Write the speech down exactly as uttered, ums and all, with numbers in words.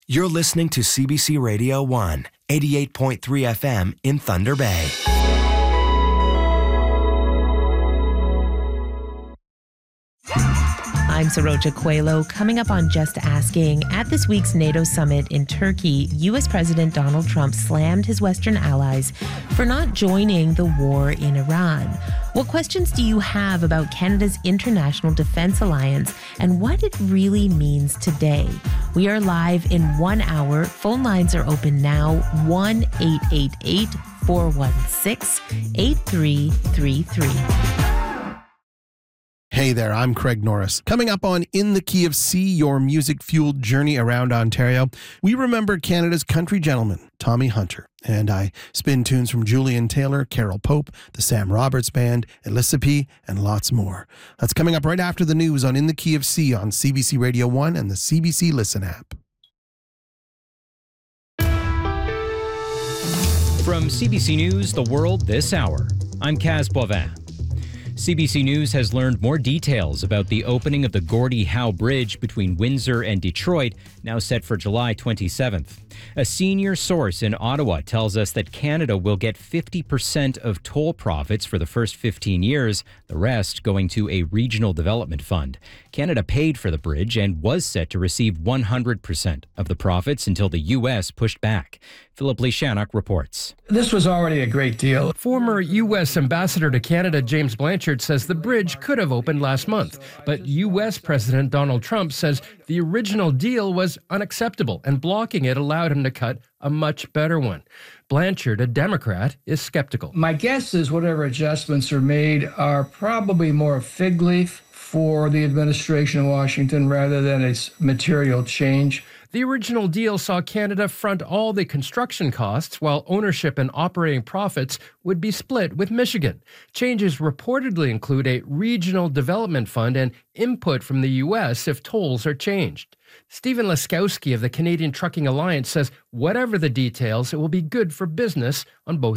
You're listening to C B C Radio one, eighty-eight point three F M in Thunder Bay. I'm Saroja Coelho. Coming up on Just Asking, at this week's NATO summit in Turkey, U S President Donald Trump slammed his Western allies for not joining the war in Iran. What questions do you have about Canada's International Defence Alliance and what it really means today? We are live in one hour. Phone lines are open now, one eight eight eight, four one six, eight three three three. Hey there, I'm Craig Norris. Coming up on In the Key of C, your music-fueled journey around Ontario, we remember Canada's country gentleman, Tommy Hunter. And I spin tunes from Julian Taylor, Carol Pope, the Sam Roberts Band, Elissa P., and lots more. That's coming up right after the news on In the Key of C on C B C Radio one and the C B C Listen app. From C B C News, The World This Hour, I'm Kaz Boivin. C B C News has learned more details about the opening of the Gordie Howe Bridge between Windsor and Detroit, now set for July twenty-seventh. A senior source in Ottawa tells us that Canada will get fifty percent of toll profits for the first fifteen years, the rest going to a regional development fund. Canada paid for the bridge and was set to receive one hundred percent of the profits until the U S pushed back. Philip Lishanuk reports. This was already a great deal. Former U S Ambassador to Canada James Blanchard says the bridge could have opened last month, but U S President Donald Trump says the original deal was unacceptable and blocking it allowed him to cut a much better one. Blanchard, a Democrat, is skeptical. My guess is whatever adjustments are made are probably more a fig leaf for the administration in Washington rather than a material change. The original deal saw Canada front all the construction costs while ownership and operating profits would be split with Michigan. Changes reportedly include a regional development fund and input from the U S if tolls are changed. Stephen Laskowski of the Canadian Trucking Alliance says whatever the details, it will be good for business on both